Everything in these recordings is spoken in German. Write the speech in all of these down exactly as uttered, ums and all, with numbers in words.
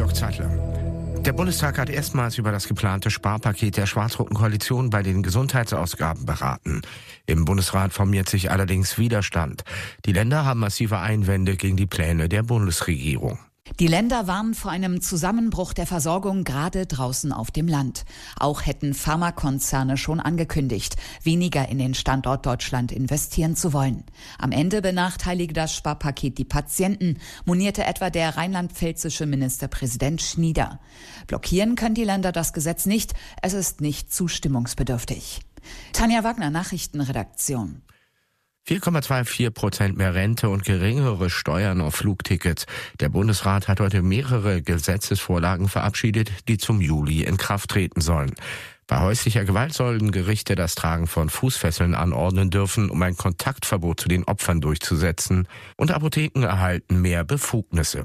Dirk Zeitler. Der Bundestag hat erstmals über das geplante Sparpaket der schwarz-roten Koalition bei den Gesundheitsausgaben beraten. Im Bundesrat formiert sich allerdings Widerstand. Die Länder haben massive Einwände gegen die Pläne der Bundesregierung. Die Länder warnen vor einem Zusammenbruch der Versorgung gerade draußen auf dem Land. Auch hätten Pharmakonzerne schon angekündigt, weniger in den Standort Deutschland investieren zu wollen. Am Ende benachteilige das Sparpaket die Patienten, monierte etwa der rheinland-pfälzische Ministerpräsident Schnieder. Blockieren können die Länder das Gesetz nicht, es ist nicht zustimmungsbedürftig. Tanja Wagner, Nachrichtenredaktion. vier Komma vierundzwanzig Prozent mehr Rente und geringere Steuern auf Flugtickets. Der Bundesrat hat heute mehrere Gesetzesvorlagen verabschiedet, die zum Juli in Kraft treten sollen. Bei häuslicher Gewalt sollen Gerichte das Tragen von Fußfesseln anordnen dürfen, um ein Kontaktverbot zu den Opfern durchzusetzen. Und Apotheken erhalten mehr Befugnisse.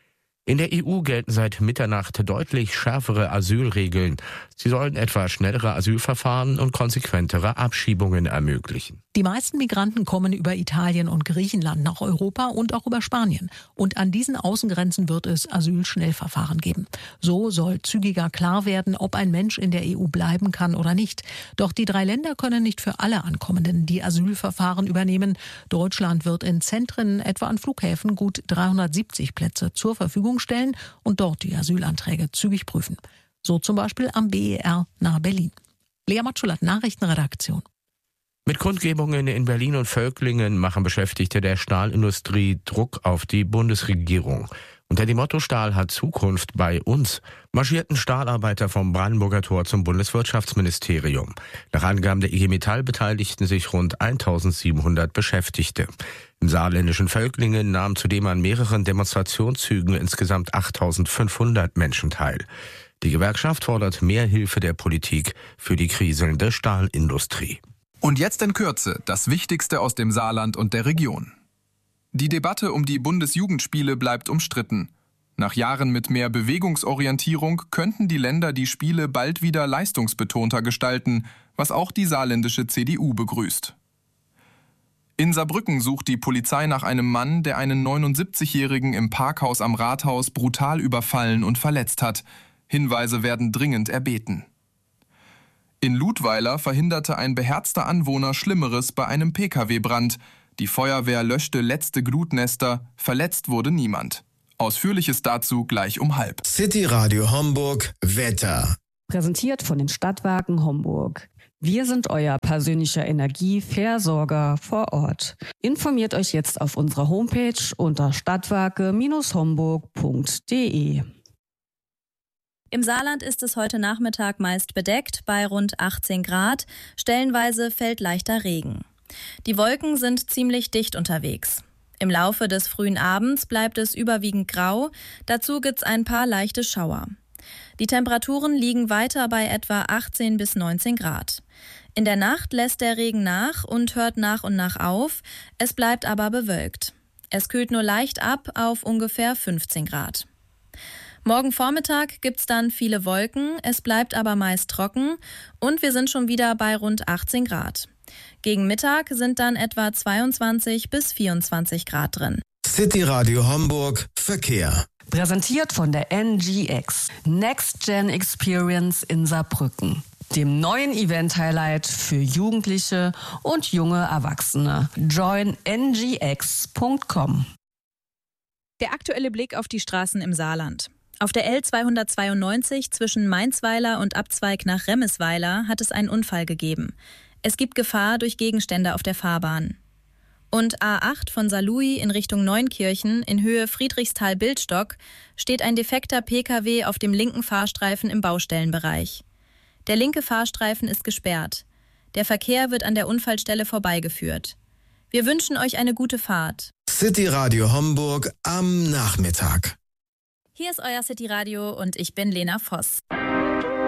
In der E U gelten seit Mitternacht deutlich schärfere Asylregeln. Sie sollen etwa schnellere Asylverfahren und konsequentere Abschiebungen ermöglichen. Die meisten Migranten kommen über Italien und Griechenland nach Europa und auch über Spanien. Und an diesen Außengrenzen wird es Asylschnellverfahren geben. So soll zügiger klar werden, ob ein Mensch in der E U bleiben kann oder nicht. Doch die drei Länder können nicht für alle Ankommenden die Asylverfahren übernehmen. Deutschland wird in Zentren, etwa an Flughäfen, gut dreihundertsiebzig Plätze zur Verfügung stellen und dort die Asylanträge zügig prüfen. So zum Beispiel am B E R nahe Berlin. Lea Matschulat, Nachrichtenredaktion. Mit Kundgebungen in Berlin und Völklingen machen Beschäftigte der Stahlindustrie Druck auf die Bundesregierung. Unter dem Motto Stahl hat Zukunft bei uns marschierten Stahlarbeiter vom Brandenburger Tor zum Bundeswirtschaftsministerium. Nach Angaben der I G Metall beteiligten sich rund eintausendsiebenhundert Beschäftigte. Im saarländischen Völklingen nahmen zudem an mehreren Demonstrationszügen insgesamt achttausendfünfhundert Menschen teil. Die Gewerkschaft fordert mehr Hilfe der Politik für die kriselnde Stahlindustrie. Und jetzt in Kürze das Wichtigste aus dem Saarland und der Region. Die Debatte um die Bundesjugendspiele bleibt umstritten. Nach Jahren mit mehr Bewegungsorientierung könnten die Länder die Spiele bald wieder leistungsbetonter gestalten, was auch die saarländische C D U begrüßt. In Saarbrücken sucht die Polizei nach einem Mann, der einen neunundsiebzigjährigen im Parkhaus am Rathaus brutal überfallen und verletzt hat. Hinweise werden dringend erbeten. In Ludweiler verhinderte ein beherzter Anwohner Schlimmeres bei einem Pkw-Brand. Die Feuerwehr löschte letzte Glutnester, verletzt wurde niemand. Ausführliches dazu gleich um halb. City Radio Homburg Wetter. Präsentiert von den Stadtwerken Homburg. Wir sind euer persönlicher Energieversorger vor Ort. Informiert euch jetzt auf unserer Homepage unter stadtwerke Bindestrich homburg punkt de. Im Saarland ist es heute Nachmittag meist bedeckt bei rund achtzehn Grad. Stellenweise fällt leichter Regen. Die Wolken sind ziemlich dicht unterwegs. Im Laufe des frühen Abends bleibt es überwiegend grau. Dazu gibt's ein paar leichte Schauer. Die Temperaturen liegen weiter bei etwa achtzehn bis neunzehn Grad. In der Nacht lässt der Regen nach und hört nach und nach auf. Es bleibt aber bewölkt. Es kühlt nur leicht ab auf ungefähr fünfzehn Grad. Morgen Vormittag gibt's dann viele Wolken, es bleibt aber meist trocken und wir sind schon wieder bei rund achtzehn Grad. Gegen Mittag sind dann etwa zweiundzwanzig bis vierundzwanzig Grad drin. City Radio Homburg Verkehr. Präsentiert von der N G X, Next Gen Experience in Saarbrücken, dem neuen Event-Highlight für Jugendliche und junge Erwachsene. join n g x punkt com. Der aktuelle Blick auf die Straßen im Saarland. Auf der L zweihundertzweiundneunzig zwischen Mainzweiler und Abzweig nach Remmisweiler hat es einen Unfall gegeben. Es gibt Gefahr durch Gegenstände auf der Fahrbahn. Und A acht von Saarlouis in Richtung Neunkirchen in Höhe Friedrichsthal-Bildstock steht ein defekter Pkw auf dem linken Fahrstreifen im Baustellenbereich. Der linke Fahrstreifen ist gesperrt. Der Verkehr wird an der Unfallstelle vorbeigeführt. Wir wünschen euch eine gute Fahrt. City Radio Homburg am Nachmittag. Hier ist euer City Radio und ich bin Lena Voss.